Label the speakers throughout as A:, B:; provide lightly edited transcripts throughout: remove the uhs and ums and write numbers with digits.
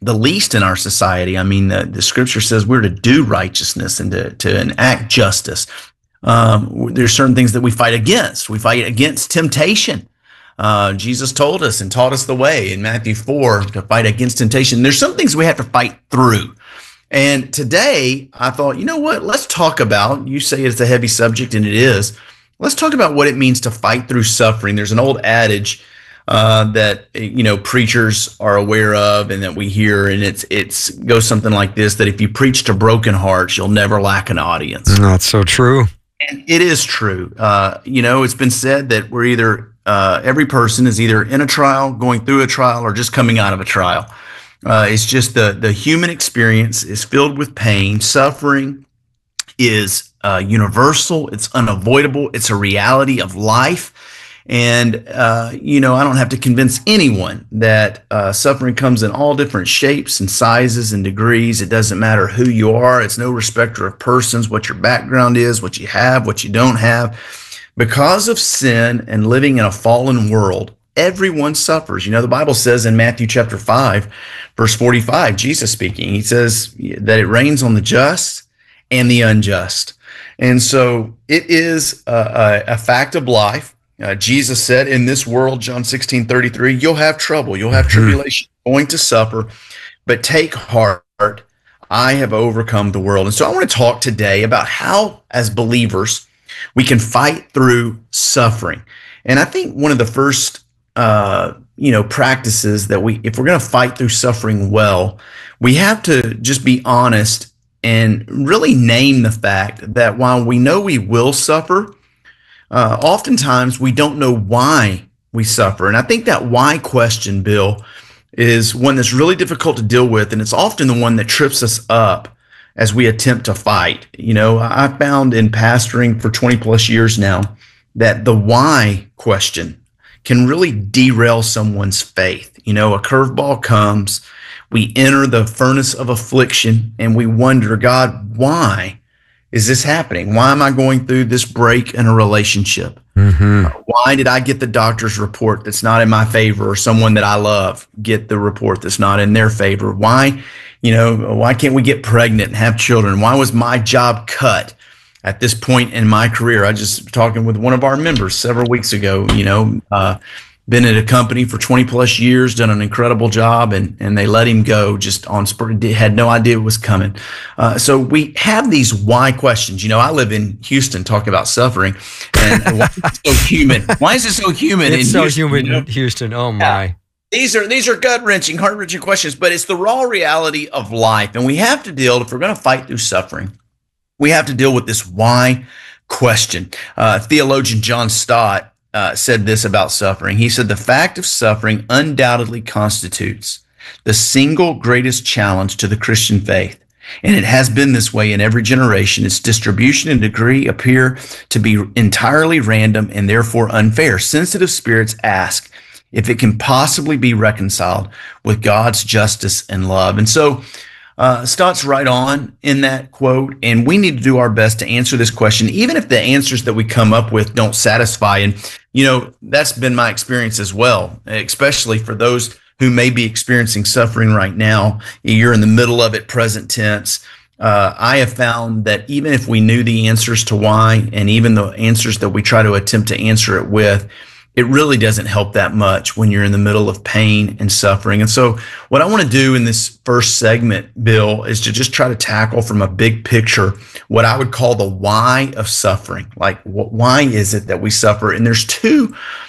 A: the least in our society. I mean, the scripture says we're to do righteousness and to enact justice. There's certain things that we fight against. We fight against temptation. Jesus told us and taught us the way in Matthew 4 to fight against temptation. There's some things we have to fight through. And today I thought, you know what, let's talk about, you say it's a heavy subject, and it is. Let's talk about what it means to fight through suffering. There's an old adage that, preachers are aware of and that we hear, and it's goes something like this, that if you preach to broken hearts, you'll never lack an audience.
B: That's so true.
A: And it is true. It's been said that we're either, every person is either in a trial, going through a trial, or just coming out of a trial. It's just the human experience is filled with pain. Suffering is universal. It's unavoidable. It's a reality of life. And, I don't have to convince anyone that suffering comes in all different shapes and sizes and degrees. It doesn't matter who you are. It's no respecter of persons, what your background is, what you have, what you don't have. Because of sin and living in a fallen world, everyone suffers. The Bible says in Matthew chapter 5, verse 45, Jesus speaking, he says that it rains on the just and the unjust. And so it is a fact of life. Jesus said, in this world, John 16:33, you'll have trouble, you'll have tribulation, going to suffer, but take heart, I have overcome the world. And so I want to talk today about how, as believers, we can fight through suffering. And I think one of the first practices that if we're going to fight through suffering well, we have to just be honest and really name the fact that while we know we will suffer, oftentimes we don't know why we suffer. And I think that why question, Bill, is one that's really difficult to deal with. And it's often the one that trips us up as we attempt to fight. I found in pastoring for 20 plus years now that the why question can really derail someone's faith. A curveball comes, we enter the furnace of affliction, and we wonder, God, why is this happening? Why am I going through this break in a relationship? Why did I get the doctor's report that's not in my favor, or someone that I love get the report that's not in their favor? Why can't we get pregnant and have children? Why was my job cut at this point in my career? I just talking with one of our members several weeks ago, been at a company for 20 plus years, done an incredible job, and they let him go just on spur, had no idea it was coming. So we have these why questions. I live in Houston talking about suffering, and why is it so human? Why is it so human
B: it's
A: in
B: so
A: Houston?
B: human in Houston. Oh my.
A: Yeah. These are gut-wrenching, heart-wrenching questions, but it's the raw reality of life. And we have to deal, if we're going to fight through suffering, we have to deal with this why question. Theologian John Stott said this about suffering. He said, the fact of suffering undoubtedly constitutes the single greatest challenge to the Christian faith. And it has been this way in every generation. Its distribution and degree appear to be entirely random and therefore unfair. Sensitive spirits ask if it can possibly be reconciled with God's justice and love. And so Stott's right on in that quote, and we need to do our best to answer this question, even if the answers that we come up with don't satisfy. And, that's been my experience as well, especially for those who may be experiencing suffering right now. You're in the middle of it, present tense. I have found that even if we knew the answers to why, and even the answers that we try to attempt to answer it with, it really doesn't help that much when you're in the middle of pain and suffering. And so what I want to do in this first segment, Bill, is to just try to tackle from a big picture what I would call the why of suffering. Like, why is it that we suffer? And there's two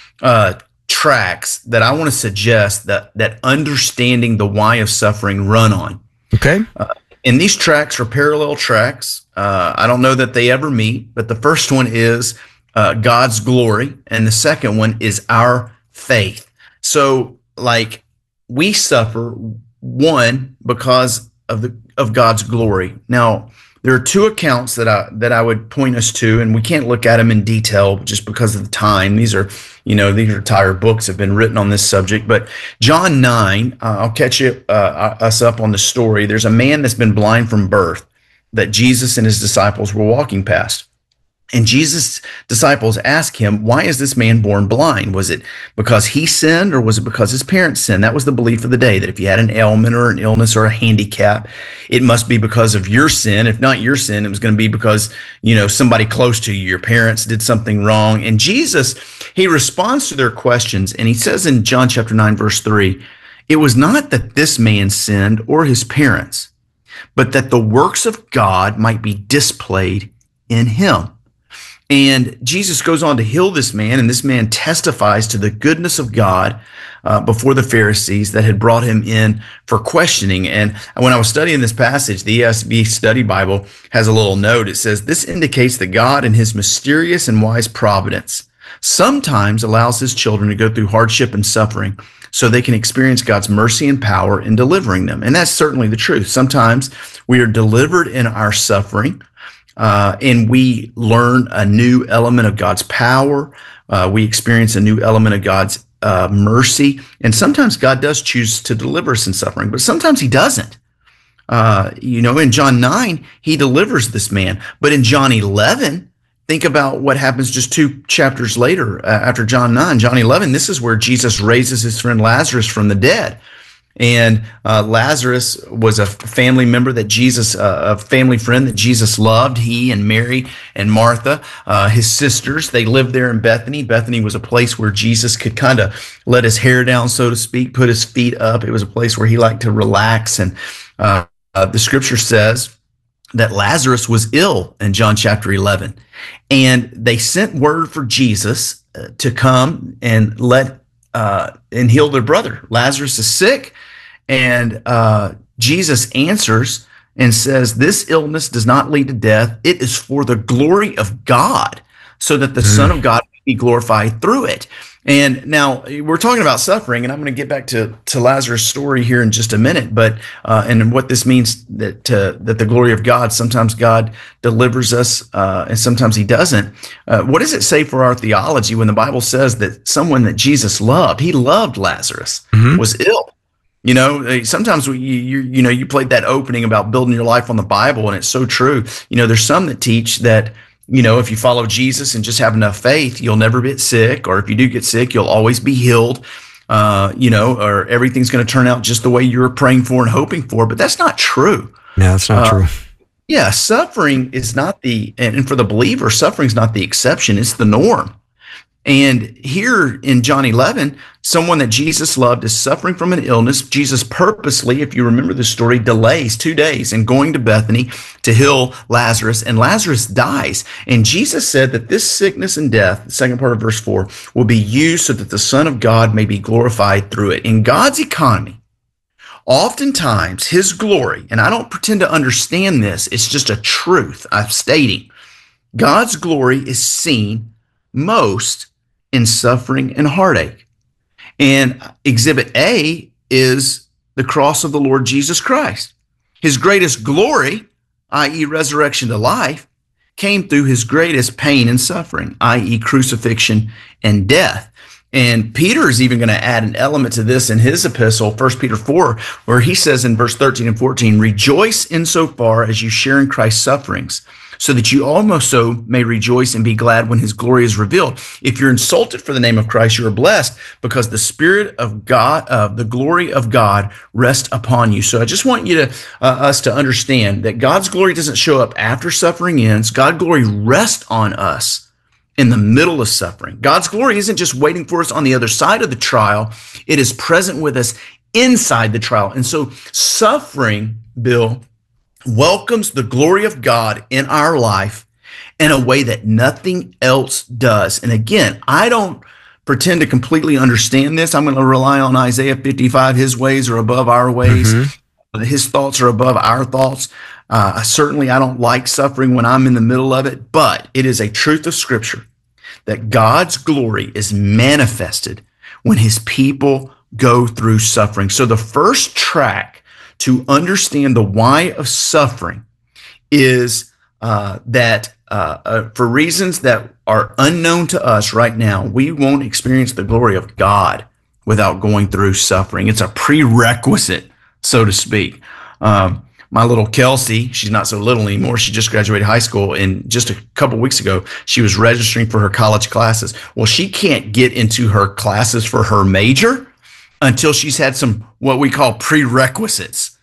A: tracks that I want to suggest that understanding the why of suffering run on.
B: Okay.
A: And these tracks are parallel tracks. I don't know that they ever meet, but the first one is God's glory, and the second one is our faith. So, we suffer, one, because of God's glory. Now, there are two accounts that I would point us to, and we can't look at them in detail just because of the time. These are entire books have been written on this subject. But John 9, I'll catch us up on the story. There's a man that's been blind from birth that Jesus and his disciples were walking past. And Jesus' disciples ask him, why is this man born blind? Was it because he sinned, or was it because his parents sinned? That was the belief of the day, that if you had an ailment or an illness or a handicap, it must be because of your sin. If not your sin, it was going to be because, somebody close to you, your parents did something wrong. And Jesus, he responds to their questions, and he says in John chapter 9, verse 3, it was not that this man sinned or his parents, but that the works of God might be displayed in him. And Jesus goes on to heal this man, and this man testifies to the goodness of God before the Pharisees that had brought him in for questioning. And when I was studying this passage, the ESV Study Bible has a little note. It says, this indicates that God in his mysterious and wise providence sometimes allows his children to go through hardship and suffering so they can experience God's mercy and power in delivering them. And that's certainly the truth. Sometimes we are delivered in our suffering, and we learn a new element of God's power. We experience a new element of God's mercy. And sometimes God does choose to deliver us in suffering, but sometimes he doesn't. In John 9, he delivers this man. But in John 11, think about what happens just 2 chapters later after John 9. John 11, this is where Jesus raises his friend Lazarus from the dead. And Lazarus was a family member that a family friend that Jesus loved. He and Mary and Martha, his sisters, they lived there in Bethany. Bethany was a place where Jesus could kind of let his hair down, so to speak, put his feet up. It was a place where he liked to relax. And the scripture says that Lazarus was ill in John chapter 11. And they sent word for Jesus to come and and heal their brother. Lazarus is sick. And Jesus answers and says, this illness does not lead to death. It is for the glory of God, so that the Son of God may be glorified through it. And now we're talking about suffering, and I'm going to get back to Lazarus' story here in just a minute, but and what this means that the glory of God, sometimes God delivers us, and sometimes he doesn't. What does it say for our theology when the Bible says that someone that Jesus loved, he loved Lazarus, was ill? Sometimes you played that opening about building your life on the Bible, and it's so true. There's some that teach that, if you follow Jesus and just have enough faith, you'll never get sick, or if you do get sick, you'll always be healed, or everything's going to turn out just the way you were praying for and hoping for. But that's not true.
B: No, that's not true.
A: Yeah, suffering is not and for the believer, suffering is not the exception, it's the norm. And here in John 11, someone that Jesus loved is suffering from an illness. Jesus purposely, if you remember the story, delays 2 days in going to Bethany to heal Lazarus, and Lazarus dies. And Jesus said that this sickness and death, the second part of verse 4, will be used so that the Son of God may be glorified through it. In God's economy, oftentimes his glory, and I don't pretend to understand this, it's just a truth I'm stating, God's glory is seen most in suffering and heartache. And exhibit A is the cross of the Lord Jesus Christ. His greatest glory, i.e. resurrection to life, came through his greatest pain and suffering, i.e. crucifixion and death. And Peter is even going to add an element to this in his epistle, 1 Peter 4, where he says in verse 13 and 14, rejoice insofar as you share in Christ's sufferings, so that you also may rejoice and be glad when his glory is revealed. If you're insulted for the name of Christ, you are blessed, because the Spirit of God, the glory of God, rests upon you. So I just want you us to understand that God's glory doesn't show up after suffering ends. God's glory rests on us in the middle of suffering. God's glory isn't just waiting for us on the other side of the trial. It is present with us inside the trial. And so suffering, Bill, welcomes the glory of God in our life in a way that nothing else does. And again, I don't pretend to completely understand this. I'm going to rely on Isaiah 55. His ways are above our ways. His thoughts are above our thoughts. Certainly, I don't like suffering when I'm in the middle of it, but it is a truth of Scripture that God's glory is manifested when his people go through suffering. So the first track to understand the why of suffering is that for reasons that are unknown to us right now, we won't experience the glory of God without going through suffering. It's a prerequisite, so to speak. my little Kelsey, she's not so little anymore. She just graduated high school, and just a couple weeks ago, she was registering for her college classes. Well, she can't get into her classes for her major until she's had some what we call prerequisites.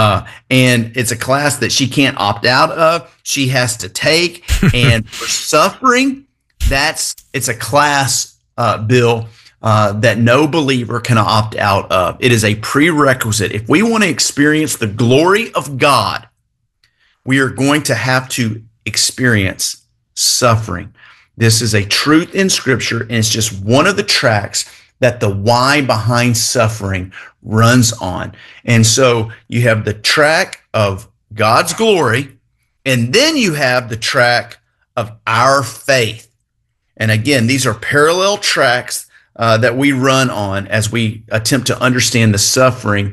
A: And it's a class that she can't opt out of. She has to take. And for suffering, it's a class, Bill, that no believer can opt out of. It is a prerequisite. If we want to experience the glory of God, we are going to have to experience suffering. This is a truth in Scripture, and it's just one of the tracks that the why behind suffering runs on. And so you have the track of God's glory, and then you have the track of our faith. And again, these are parallel tracks that we run on as we attempt to understand the suffering,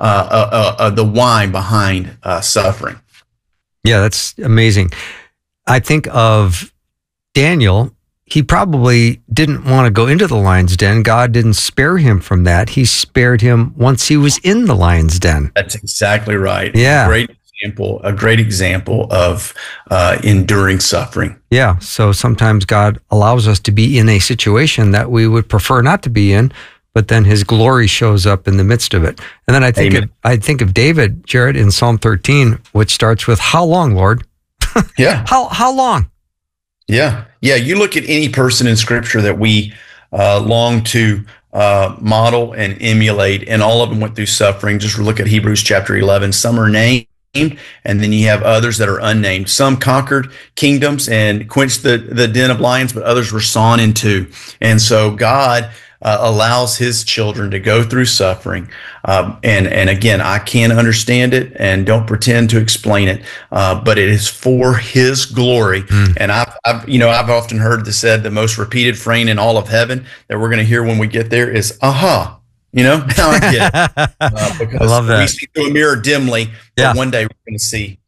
A: the why behind suffering.
B: Yeah, that's amazing. I think of Daniel. He probably didn't want to go into the lion's den. God didn't spare him from that. He spared him once he was in the lion's den.
A: That's exactly right.
B: Yeah.
A: A great example of enduring suffering.
B: Yeah. So sometimes God allows us to be in a situation that we would prefer not to be in, but then his glory shows up in the midst of it. And then I think of David, Jared, in Psalm 13, which starts with, "How long, Lord?"
A: Yeah.
B: How long?
A: Yeah. Yeah. You look at any person in Scripture that we long to model and emulate, and all of them went through suffering. Just look at Hebrews chapter 11. Some are named, and then you have others that are unnamed. Some conquered kingdoms and quenched the den of lions, but others were sawn in two. And so God allows his children to go through suffering. And again, I can't understand it and don't pretend to explain it, but it is for his glory. And I've often heard this said, the most repeated refrain in all of heaven that we're going to hear when we get there is, aha. Now I get it. Because I love that. We see through a mirror dimly, but one day we're going to see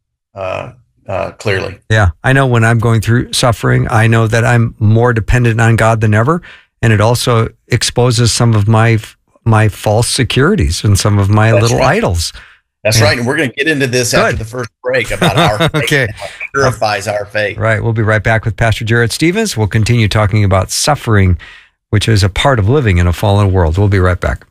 A: clearly.
B: Yeah. I know when I'm going through suffering, I know that I'm more dependent on God than ever. And it also exposes some of my false securities and some of my little idols.
A: That's right. And we're going to get into this after the first break about our faith.
B: Okay.
A: And how it purifies our faith.
B: Right. We'll be right back with Pastor Jared Stevens. We'll continue talking about suffering, which is a part of living in a fallen world. We'll be right back.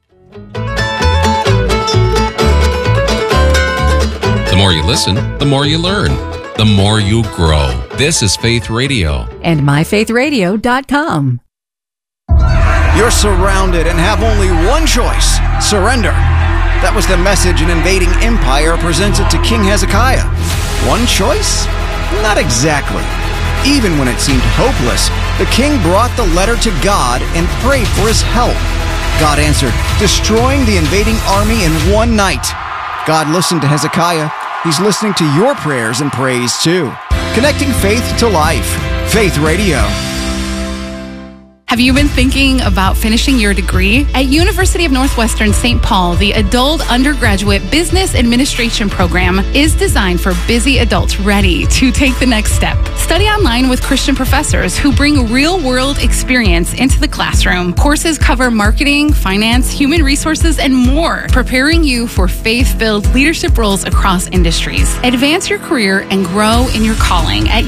C: The more you listen, the more you learn, the more you grow. This is Faith Radio.
D: And myfaithradio.com.
E: You're surrounded and have only one choice: surrender. That was the message an invading empire presented to King Hezekiah. One choice? Not exactly. Even when it seemed hopeless, the king brought the letter to God and prayed for his help. God answered, destroying the invading army in one night. God listened to Hezekiah. He's listening to your prayers and praise too. Connecting faith to life. Faith Radio.
F: Have you been thinking about finishing your degree? At University of Northwestern St. Paul, the Adult Undergraduate Business Administration program is designed for busy adults ready to take the next step. Study online with Christian professors who bring real-world experience into the classroom. Courses cover marketing, finance, human resources, and more, preparing you for faith-filled leadership roles across industries. Advance your career and grow in your calling at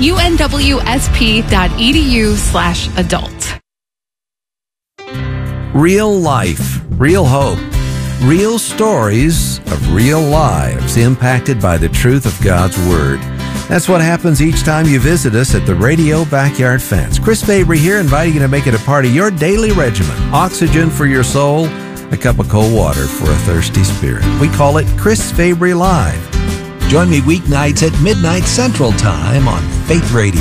F: unwsp.edu/adult.
G: Real life, real hope, real stories of real lives impacted by the truth of God's Word. That's what happens each time you visit us at the Radio Backyard Fence. Chris Fabry here, inviting you to make it a part of your daily regimen. Oxygen for your soul, a cup of cold water for a thirsty spirit. We call it Chris Fabry Live.
H: Join me weeknights at midnight Central Time on Faith Radio.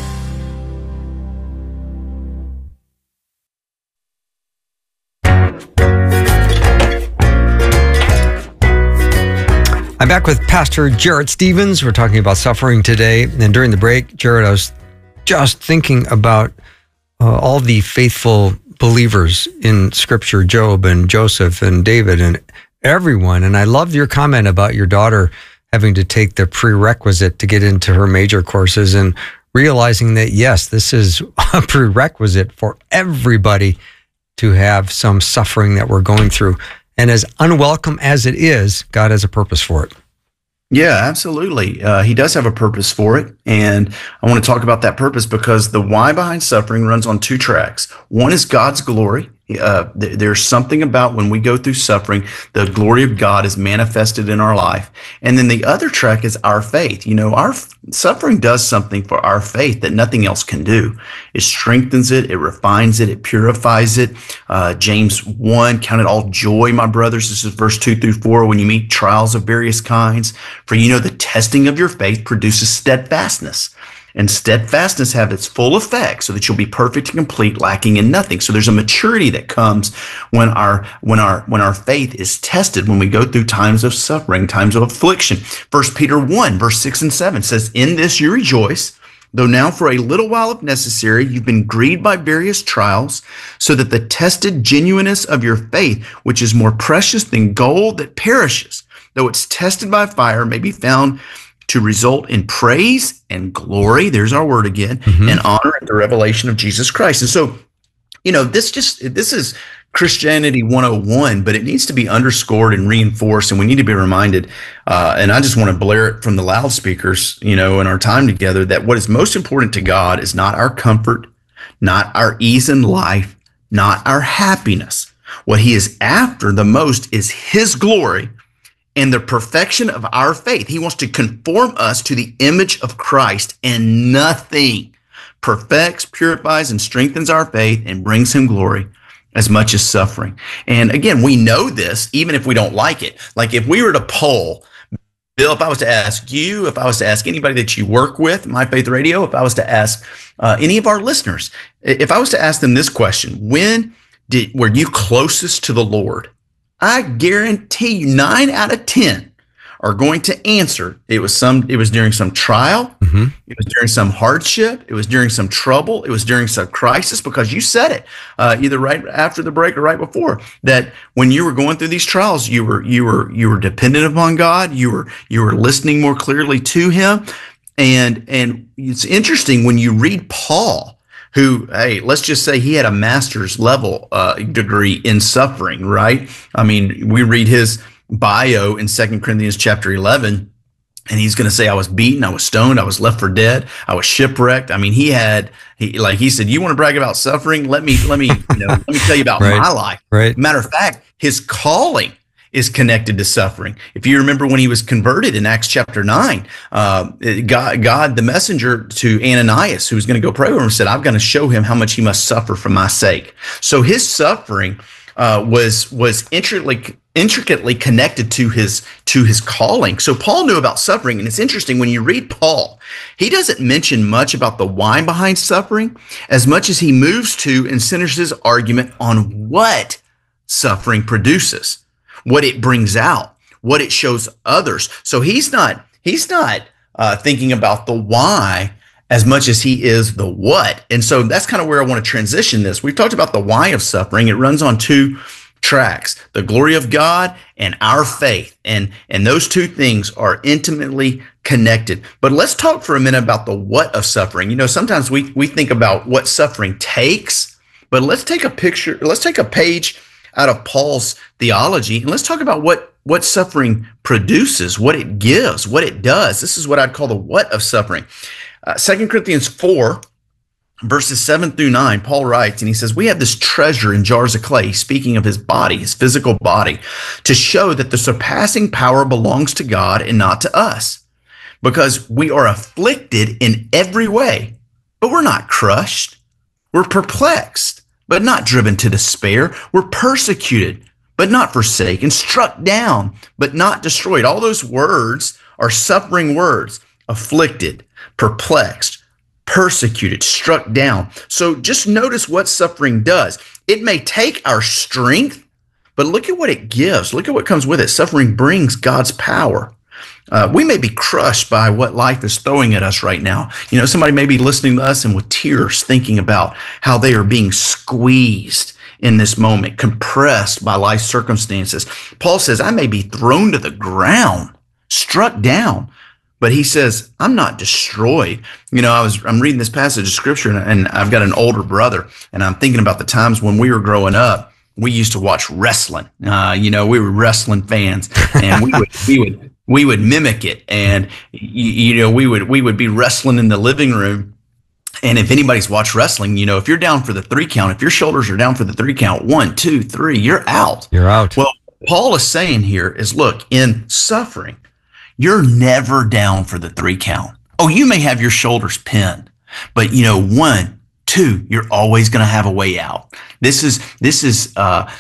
B: I'm back with Pastor Jared Stevens. We're talking about suffering today. And during the break, Jared, I was just thinking about all the faithful believers in Scripture, Job and Joseph and David and everyone. And I loved your comment about your daughter having to take the prerequisite to get into her major courses and realizing that, yes, this is a prerequisite for everybody to have some suffering that we're going through. And as unwelcome as it is, God has a purpose for it.
A: Yeah, absolutely. He does have a purpose for it. And I want to talk about that purpose because the why behind suffering runs on two tracks. One is God's glory. There's something about when we go through suffering, the glory of God is manifested in our life. And then the other track is our faith. Our suffering does something for our faith that nothing else can do. It strengthens it, it refines it, it purifies it. James 1, count it all joy, my brothers. This is verse 2-4, when you meet trials of various kinds. For the testing of your faith produces steadfastness. And steadfastness have its full effect so that you'll be perfect and complete, lacking in nothing. So there's a maturity that comes when our faith is tested, when we go through times of suffering, times of affliction. 1 Peter 1, verse 6 and 7 says, in this you rejoice, though now for a little while if necessary, you've been grieved by various trials, so that the tested genuineness of your faith, which is more precious than gold that perishes, though it's tested by fire, may be found to result in praise and glory, there's our word again, and honor at the revelation of Jesus Christ. And so, this is Christianity 101, but it needs to be underscored and reinforced, and we need to be reminded, and I just want to blare it from the loudspeakers, in our time together, that what is most important to God is not our comfort, not our ease in life, not our happiness. What he is after the most is his glory and the perfection of our faith. He wants to conform us to the image of Christ, and nothing perfects, purifies, and strengthens our faith and brings him glory as much as suffering. And again, we know this even if we don't like it. Like if we were to poll, Bill, if I was to ask you, if I was to ask anybody that you work with, My Faith Radio, if I was to ask any of our listeners, if I was to ask them this question, when were you closest to the Lord? I guarantee you 9 out of 10 are going to answer it was during some trial, it was during some hardship, it was during some trouble, it was during some crisis, because you said it either right after the break or right before, that when you were going through these trials, you were dependent upon God, you were listening more clearly to him. And it's interesting when you read Paul, who, hey, let's just say he had a master's level degree in suffering, right? I mean, we read his bio in 2 Corinthians chapter 11, and he's going to say, I was beaten, I was stoned, I was left for dead, I was shipwrecked. I mean, he said, you want to brag about suffering? Let me tell you about
B: right.
A: my life.
B: Right.
A: Matter of fact, his calling is connected to suffering. If you remember when he was converted in Acts chapter 9, God, the messenger to Ananias, who was going to go pray with him, said, I'm going to show him how much he must suffer for my sake. So his suffering was intricately connected to his calling. So Paul knew about suffering. And it's interesting when you read Paul, he doesn't mention much about the why behind suffering as much as he moves to and centers his argument on what suffering produces, what it brings out, what it shows others. So he's not thinking about the why as much as he is the what. And so that's kind of where I want to transition this. We've talked about the why of suffering. It runs on two tracks, the glory of God and our faith. And those two things are intimately connected. But let's talk for a minute about the what of suffering. Sometimes we think about what suffering takes, but let's take a page out of Paul's theology, and let's talk about what suffering produces, what it gives, what it does. This is what I'd call the what of suffering. 2 Corinthians 4, verses 7-9, Paul writes, and he says, we have this treasure in jars of clay, speaking of his body, his physical body, to show that the surpassing power belongs to God and not to us, because we are afflicted in every way, but we're not crushed. We're perplexed, but not driven to despair. We're persecuted, but not forsaken, struck down, but not destroyed. All those words are suffering words: afflicted, perplexed, persecuted, struck down. So just notice what suffering does. It may take our strength, but look at what it gives. Look at what comes with it. Suffering brings God's power. We may be crushed by what life is throwing at us right now. Somebody may be listening to us and with tears thinking about how they are being squeezed in this moment, compressed by life circumstances. Paul says, I may be thrown to the ground, struck down, but he says, I'm not destroyed. I'm reading this passage of scripture, and I've got an older brother, and I'm thinking about the times when we were growing up. We used to watch wrestling. We were wrestling fans, and we would mimic it. And, we would be wrestling in the living room. And if anybody's watched wrestling, if you're down for the 3 count, if your shoulders are down for the 3 count, 1, 2, 3, you're out.
B: You're out.
A: Well, Paul is saying here is, look, in suffering, you're never down for the 3 count. Oh, you may have your shoulders pinned, but 1, 2, you're always going to have a way out. You've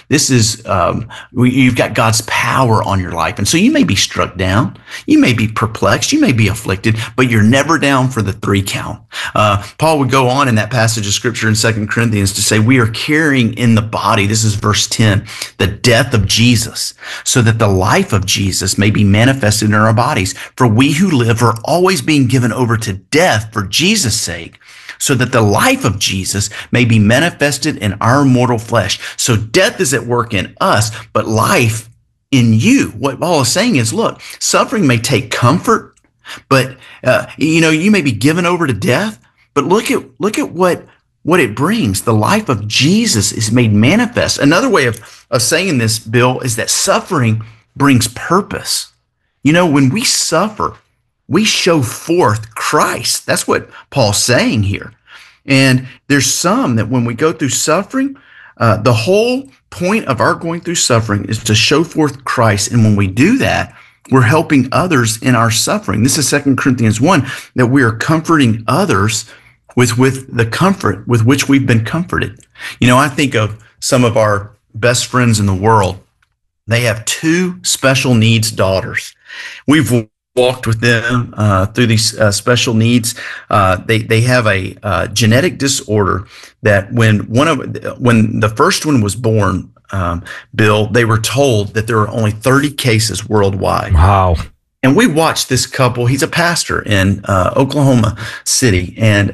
A: got God's power on your life. And so you may be struck down, you may be perplexed, you may be afflicted, but you're never down for the 3 count. Paul would go on in that passage of scripture in 2 Corinthians to say, we are carrying in the body, this is verse 10, the death of Jesus, so that the life of Jesus may be manifested in our bodies. For we who live are always being given over to death for Jesus' sake, so that the life of Jesus may be manifested in our mortal flesh. So death is at work in us, but life in you. What Paul is saying is, look, suffering may take comfort, but you may be given over to death, but look at what it brings. The life of Jesus is made manifest. Another way of saying this, Bill, is that suffering brings purpose. When we suffer, we show forth Christ. That's what Paul's saying here. And there's some that when we go through suffering, the whole point of our going through suffering is to show forth Christ. And when we do that, we're helping others in our suffering. This is 2 Corinthians 1, that we are comforting others with the comfort with which we've been comforted. I think of some of our best friends in the world. They have 2 special needs daughters. We've walked with them through these special needs. They have a genetic disorder that when the first one was born, Bill, they were told that there are only 30 cases worldwide.
B: Wow.
A: And we watched this couple. He's a pastor in Oklahoma City, and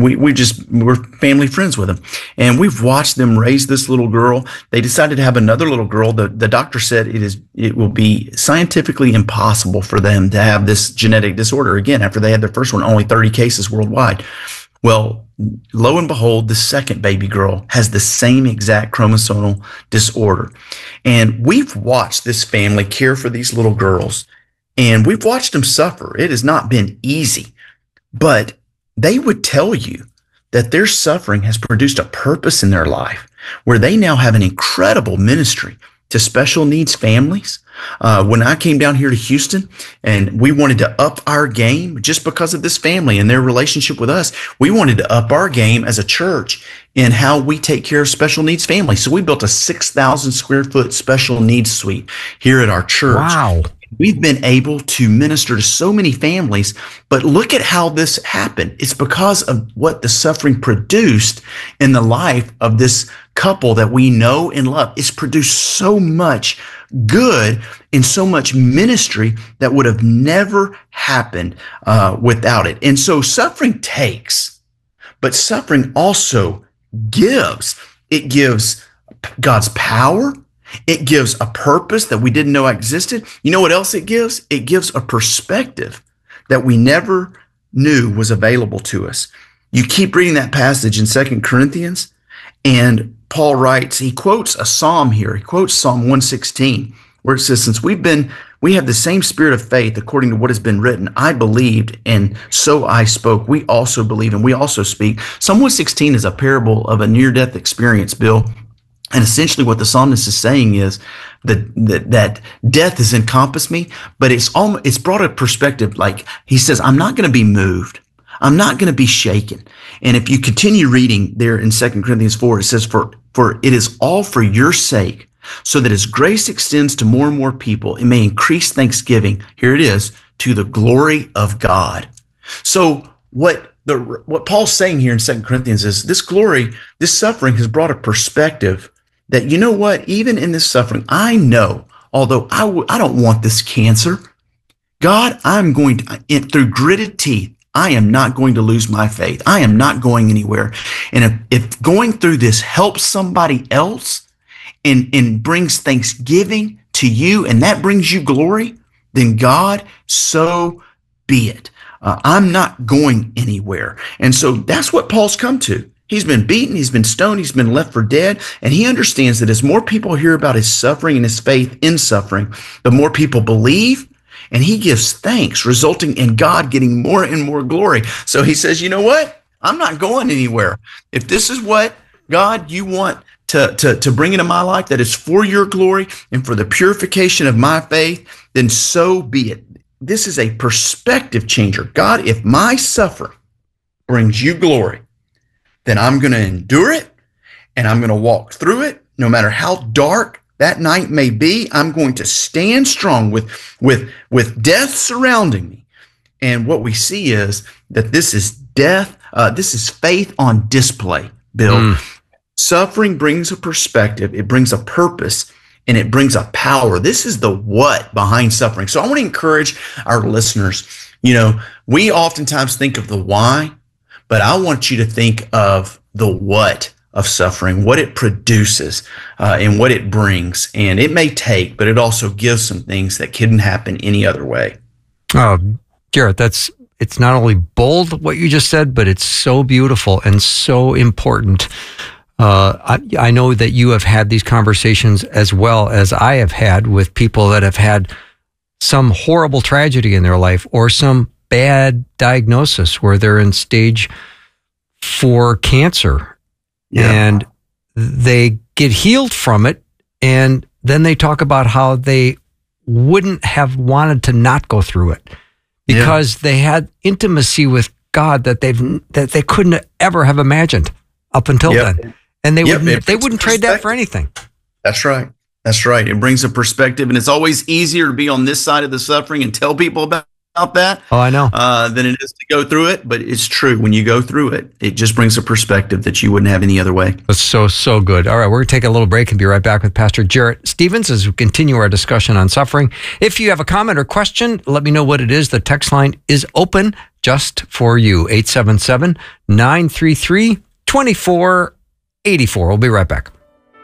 A: we're family friends with him. And we've watched them raise this little girl. They decided to have another little girl. The doctor said it will be scientifically impossible for them to have this genetic disorder again after they had their first one. Only 30 cases worldwide. Well, lo and behold, the second baby girl has the same exact chromosomal disorder, and we've watched this family care for these little girls. And we've watched them suffer. It has not been easy, but they would tell you that their suffering has produced a purpose in their life where they now have an incredible ministry to special needs families. When I came down here to Houston and we wanted to up our game just because of this family and their relationship with us, we wanted to up our game as a church in how we take care of special needs families. So we built a 6,000 square foot special needs suite here at our church.
B: Wow.
A: We've been able to minister to so many families, but look at how this happened. It's because of what the suffering produced in the life of this couple that we know and love. It's produced so much good and so much ministry that would have never happened without it. And so suffering takes, but suffering also gives. It gives God's power. It gives a purpose that we didn't know existed. You know what else it gives? It gives a perspective that we never knew was available to us. You keep reading that passage in 2 Corinthians, and Paul writes, he quotes a psalm here. He quotes Psalm 116, where it says, since we have the same spirit of faith according to what has been written, I believed and so I spoke. We also believe and we also speak. Psalm 116 is a parable of a near-death experience, Bill. And essentially what the psalmist is saying is that death has encompassed me, but it's brought a perspective like he says, I'm not going to be moved. I'm not going to be shaken. And if you continue reading there in 2 Corinthians 4, it says, for it is all for your sake, so that as grace extends to more and more people, it may increase thanksgiving. Here it is, to the glory of God. So what Paul's saying here in 2 Corinthians is this glory, this suffering has brought a perspective that, you know what, even in this suffering, I know, although I don't want this cancer, God, I'm going to, through gritted teeth, I am not going to lose my faith. I am not going anywhere. And if going through this helps somebody else and brings thanksgiving to you, and that brings you glory, then God, so be it. I'm not going anywhere. And so that's what Paul's come to. He's been beaten, he's been stoned, he's been left for dead, and he understands that as more people hear about his suffering and his faith in suffering, the more people believe, and he gives thanks, resulting in God getting more and more glory. So he says, you know what? I'm not going anywhere. If this is what, God, you want to bring into my life that is for your glory and for the purification of my faith, then so be it. This is a perspective changer. God, if my suffering brings you glory, then I'm going to endure it and I'm going to walk through it. No matter how dark that night may be, I'm going to stand strong with death surrounding me. And what we see is that this is death. This is faith on display, Bill. Suffering brings a perspective. It brings a purpose. And it brings a power. This is the what behind suffering. So I want to encourage our listeners. You know, we oftentimes think of the why, but I want you to think of the what of suffering, what it produces, and what it brings. And it may take, but it also gives some things that couldn't happen any other way.
B: Garrett, it's not only bold what you just said, but it's so beautiful and so important. I know that you have had these conversations as well as I have had with people that have had some horrible tragedy in their life or some bad diagnosis where they're in stage 4 cancer. Yeah. And they get healed from it. And then they talk about how they wouldn't have wanted to not go through it because they had intimacy with God that they couldn't ever have imagined up until then. And they wouldn't trade that for anything.
A: That's right. That's right. It brings a perspective, and it's always easier to be on this side of the suffering and tell people about that.
B: Oh, I know.
A: Than it is to go through it. But it's true. When you go through it, it just brings a perspective that you wouldn't have any other way.
B: That's so good. All right, we're going to take a little break and be right back with Pastor Jarrett Stevens as we continue our discussion on suffering. If you have a comment or question, let me know what it is. The text line is open just for you. 877-933-2484. We'll be right back.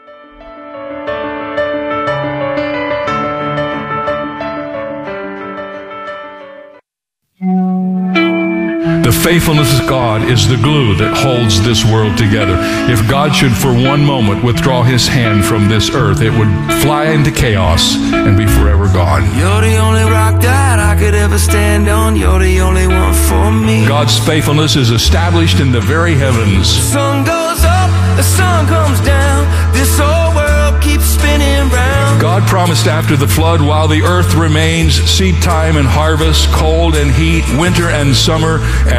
I: The faithfulness of God is the glue that holds this world together. If God should for one moment withdraw his hand from this earth, it would fly into chaos and be forever gone.
J: You're the only rock that I could ever stand on. You're the only one for me.
I: God's faithfulness is established in the very heavens.
J: The sun goes up, the sun comes down. This whole world keeps spinning round.
I: God promised after the flood, while the earth remains, seed time and harvest, cold and heat, winter and summer,